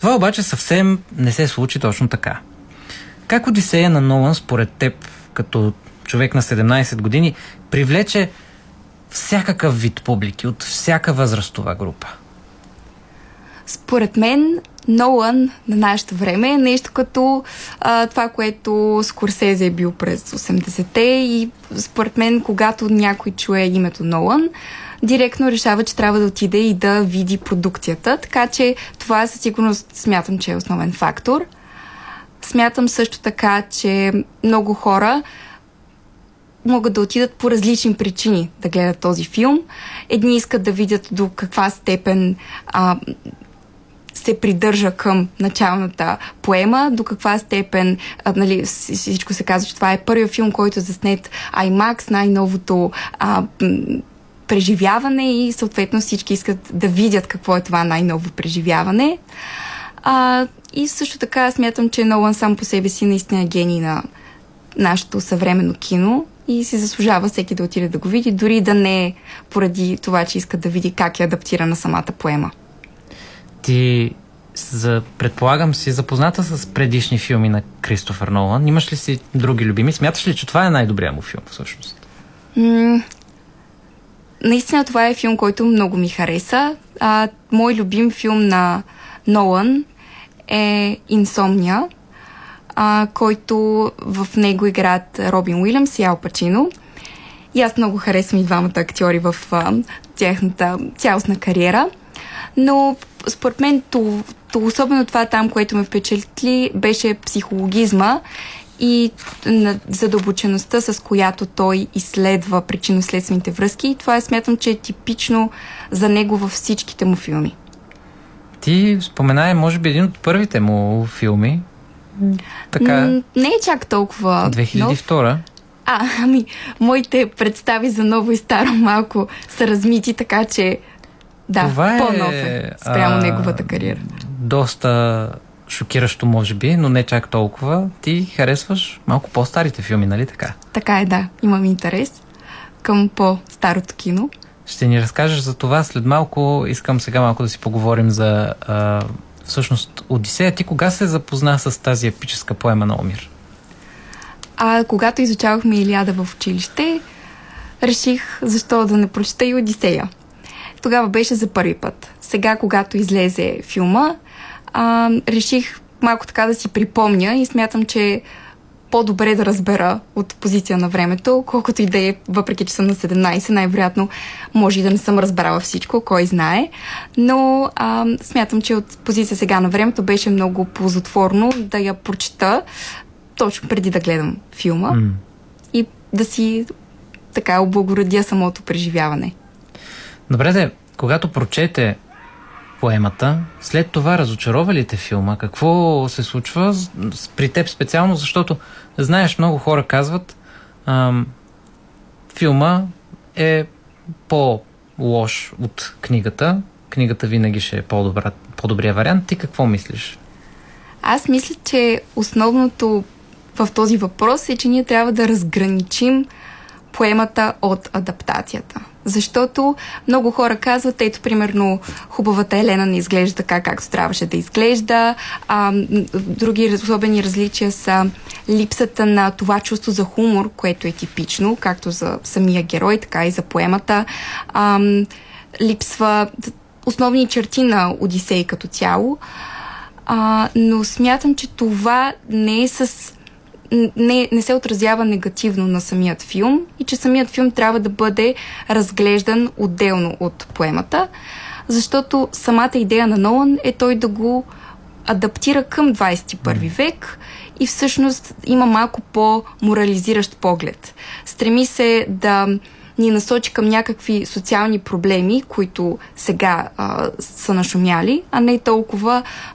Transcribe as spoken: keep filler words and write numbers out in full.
Това обаче съвсем не се случи точно така. Как Одисея на Нолан, според теб, като човек на седемнайсет години, привлече всякакъв вид публики, от всяка възрастова група? Според мен, Нолан на нашето време е нещо като а, това, което Скорсезе е бил през осемдесетте, и според мен, когато някой чуе името Нолан, директно решава, че трябва да отиде и да види продукцията, така че това със сигурност смятам, че е основен фактор. Смятам също така, че много хора могат да отидат по различни причини да гледат този филм. Едни искат да видят до каква степен а, се придържа към началната поема, до каква степен, а, нали, всичко се казва, че това е първият филм, който е заснет IMAX, най-новото а, преживяване, и съответно всички искат да видят какво е това най-ново преживяване. А, и също така смятам, че Нолан сам по себе си наистина е гений на нашето съвременно кино и си заслужава всеки да отиде да го види, дори да не е поради това, че иска да види как е адаптирана самата поема. Ти, за, предполагам, си запозната с предишни филми на Кристофър Нолан. Имаш ли си други любими? Смяташ ли, че това е най-добрият му филм всъщност? М- наистина това е филм, който много ми хареса. А, мой любим филм на Нолан е Инсомния, а, който в него играят Робин Уилямс и Ал Пачино. И аз много харесвам и двамата актьори в а, тяхната цялостна кариера. Но според мен то, то, особено това там, което ме впечатли, беше психологизма и задълбочеността, с която той изследва причинно-следствените връзки. И това смятам, че е типично за него във всичките му филми. Ти спомена, може би един от първите му филми. Така... М- не е чак толкова две хиляди и втора. нов. А, ами, моите представи за ново и старо малко са размити, така че да, това по-нов е спрямо а, неговата кариера. Доста шокиращо, може би, но не чак толкова. Ти харесваш малко по-старите филми, нали така? Така е, да. Имам интерес към по-старото кино. Ще ни разкажеш за това след малко. Искам сега малко да си поговорим за а, всъщност Одисея. Ти кога се запозна с тази епическа поема на Омир? А когато изучавахме Илиада в училище, реших защо да не прочета и Одисея. Тогава беше за първи път. Сега, когато излезе филма, а, реших малко така да си припомня и смятам, че по-добре да разбера от позиция на времето, колкото и да е, въпреки че съм на седемнайсет, най-вероятно може и да не съм разбрала всичко, кой знае, но а, смятам, че от позиция сега на времето беше много ползотворно да я прочета точно преди да гледам филма mm. и да си така облагородя самото преживяване. Добре, де, когато прочете поемата, след това разочарова ли те филма? Какво се случва при теб специално? Защото, знаеш, много хора казват, ам, филма е по-лош от книгата. Книгата винаги ще е по-добра, по-добрия вариант. Ти какво мислиш? Аз мисля, че основното в този въпрос е, че ние трябва да разграничим поемата от адаптацията. Защото много хора казват, ето, примерно, хубавата Елена не изглежда така, както трябваше да изглежда. А, други особени различия са липсата на това чувство за хумор, което е типично, както за самия герой, така и за поемата. А, липсва основни черти на Одисей като цяло. А, но смятам, че това не е с Не, не се отразява негативно на самият филм и че самият филм трябва да бъде разглеждан отделно от поемата, защото самата идея на Нолан е той да го адаптира към двайсет и първи век и всъщност има малко по-морализиращ поглед. Стреми се да ни насочи към някакви социални проблеми, които сега а, са нашумяли, а не толкова